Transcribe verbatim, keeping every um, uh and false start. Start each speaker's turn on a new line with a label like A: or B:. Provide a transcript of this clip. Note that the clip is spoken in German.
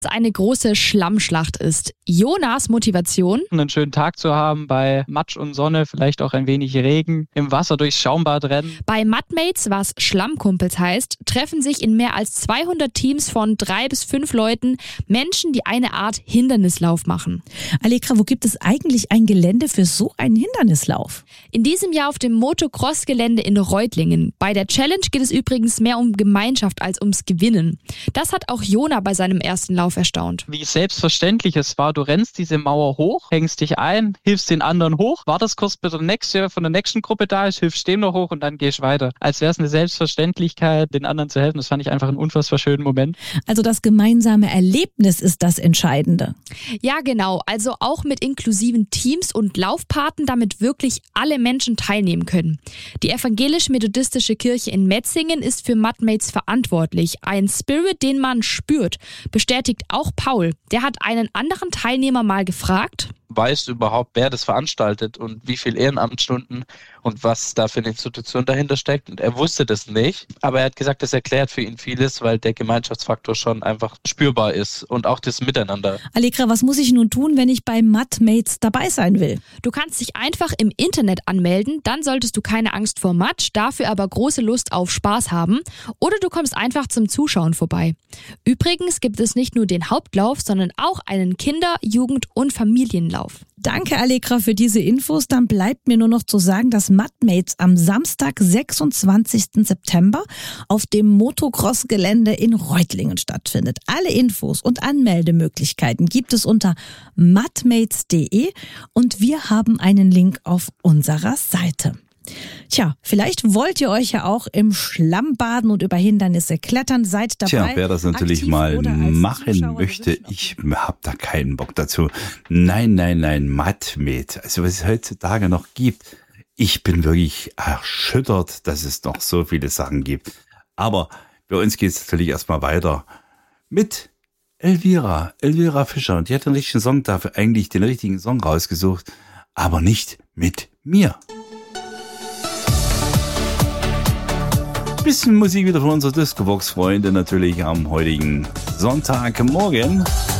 A: eine große Schlammschlacht ist. Jonas Motivation:
B: einen schönen Tag zu haben bei Matsch und Sonne, vielleicht auch ein wenig Regen, im Wasser durchs Schaumbad rennen.
A: Bei Mudmates, was Schlammkumpels heißt, treffen sich in mehr als zweihundert Teams von drei bis fünf Leuten Menschen, die eine Art Hindernislauf machen.
C: Allegra, wo gibt es eigentlich ein Gelände für so einen Hindernislauf?
A: In diesem Jahr auf dem Motocross-Gelände in Reutlingen. Bei der Challenge geht es übrigens mehr um Gemeinschaft als ums Gewinnen. Das hat auch Jona bei seinem ersten Lauf erstaunt.
B: Wie selbstverständlich es war, du rennst diese Mauer hoch, hängst dich ein, hilfst den anderen hoch, wartest kurz, bis der nächste von der nächsten Gruppe da ist, hilfst dem noch hoch und dann gehst weiter. Als wäre es eine Selbstverständlichkeit, den anderen zu helfen. Das fand ich einfach einen unfassbar schönen Moment.
C: Also das gemeinsame Erlebnis ist das Entscheidende.
A: Ja, genau. Also auch mit inklusiven Teams und Laufpaten, damit wirklich alle Menschen teilnehmen können. Die evangelisch-methodistische Kirche in Metzingen ist für Mudmates verantwortlich. Ein Spirit, den man spürt, bestätigt auch Paul. Der hat einen anderen Teilnehmer mal gefragt:
D: Weißt du überhaupt, wer das veranstaltet und wie viel Ehrenamtsstunden und was da für eine Institution dahinter steckt? Und er wusste das nicht, aber er hat gesagt, das erklärt für ihn vieles, weil der Gemeinschaftsfaktor schon einfach spürbar ist und auch das Miteinander.
C: Allegra, was muss ich nun tun, wenn ich bei Mudmates dabei sein will?
A: Du kannst dich einfach im Internet anmelden, dann solltest du keine Angst vor Matsch, dafür aber große Lust auf Spaß haben. Oder du kommst einfach zum Zuschauen vorbei. Übrigens gibt es nicht nur den Hauptlauf, sondern auch einen Kinder-, Jugend- und Familienlauf.
C: Danke, Allegra, für diese Infos. Dann bleibt mir nur noch zu sagen, dass Mudmates am Samstag, sechsundzwanzigsten September auf dem Motocross-Gelände in Reutlingen stattfindet. Alle Infos und Anmeldemöglichkeiten gibt es unter mudmates punkt de und wir haben einen Link auf unserer Seite. Tja, vielleicht wollt ihr euch ja auch im Schlamm baden und über Hindernisse klettern. Seid dabei.
E: Tja, wer das natürlich mal machen möchte, ich habe da keinen Bock dazu. Nein, nein, nein, Mudmates. Also was es heutzutage noch gibt. Ich bin wirklich erschüttert, dass es noch so viele Sachen gibt. Aber bei uns geht es natürlich erstmal weiter mit Elvira, Elvira Fischer. Und die hat den richtigen Song dafür, eigentlich den richtigen Song rausgesucht, aber nicht mit mir. Bisschen Musik wieder von unserer Discobox-Freunde natürlich am heutigen Sonntagmorgen.